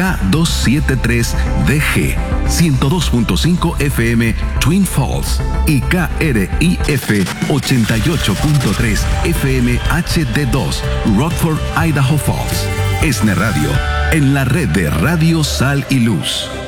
K273DG, 102.5 FM Twin Falls y KRIF 88.3 FM HD2 Rockford, Idaho Falls. ESNE Radio, en la red de Radio Sal y Luz.